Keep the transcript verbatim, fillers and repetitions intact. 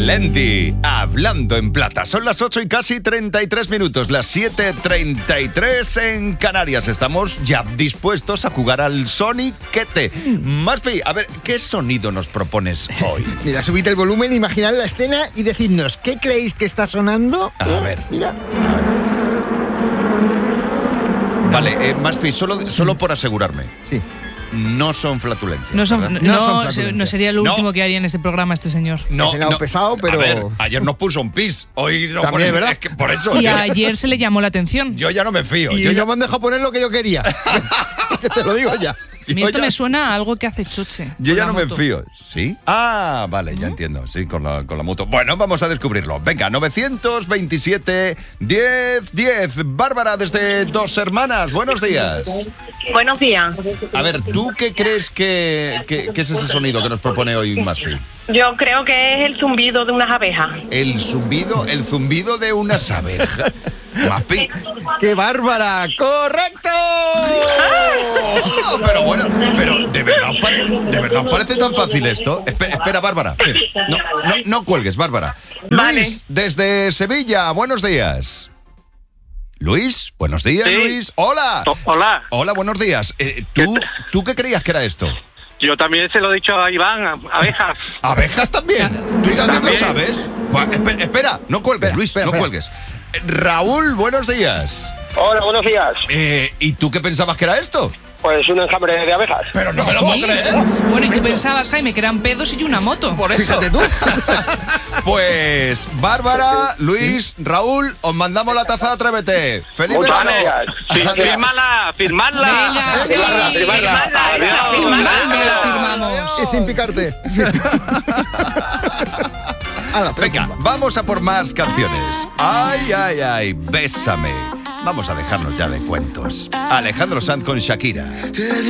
Melendi, hablando en plata. Son las ocho y casi treinta y tres minutos, las siete treinta y tres en Canarias. Estamos ya dispuestos a jugar al Soniquete. Maspi, a ver, ¿qué sonido nos propones hoy? Mira, subid el volumen, imaginad la escena y decidnos, ¿qué creéis que está sonando? A ¿Eh? ver. Mira. Vale, eh, Maspi, solo, solo por asegurarme. Sí. No son flatulencias. No, son, ¿verdad? no, No son no, flatulencias. no sería lo No. último que haría en este programa este señor. No, Cenado no. pesado, pero- A ver, ayer nos puso un pis. Hoy no También, pone- ¿verdad? es que por eso. Y yo, ayer se le llamó la atención. yo ya no me fío. Y yo ya, no me han dejado poner lo que yo quería. Que te lo digo ya. A mí yo esto ya- me suena a algo que hace Choche. Yo con ya la no me moto. fío. ¿Sí? Ah, vale, ya entiendo. Sí, con la, con la moto. Bueno, vamos a descubrirlo. Venga, novecientos veintisiete diez diez. Bárbara, desde Dos Hermanas. Buenos días. Buenos días. A ver, ¿tú qué crees que, que, que es ese sonido que nos propone hoy Maspi? Yo creo que es el zumbido de unas abejas. El zumbido, el zumbido de unas abejas. Maspi. ¡Qué bárbara! ¡Correcto! Oh, pero bueno, pero ¿de verdad, os pare- ¿de verdad os parece tan fácil esto? Espera, espera, Bárbara. No, no, no cuelgues, Bárbara. Vale. Luis, desde Sevilla, buenos días. Luis, buenos días, Sí. Luis. Hola. O- Hola, Hola, buenos días. Eh, ¿tú, ¿Qué tal? ¿Tú qué creías que era esto? yo también se lo he dicho a Iván, a- abejas. ¿Abejas también? ¿Tú también lo También. sabes? Bueno, espe- espera, no cuelgues, Espera, Luis, espera, no espera. cuelgues. Eh, Raúl, buenos días. Hola, buenos días. Eh, ¿Y tú qué pensabas que era esto? Pues un enjambre de abejas. Pero no me lo Sí. puedo creer. Bueno, y tú pensabas, Jaime, que eran pedos y una moto. Por eso. Fíjate tú. Pues, Bárbara, Luis, Raúl, os mandamos la taza de Atrévete. ¡Feliz Muchas verano! gracias. Sí, Gracias. firmala, firmarla. Venga, sí. firmarla, firmarla. Adiós. Firmando la firmamos. Y sin picarte. Ala, Venga, vamos a por más canciones. Ay, ay, ay, bésame. Vamos a dejarnos ya de cuentos. Alejandro Sanz con Shakira.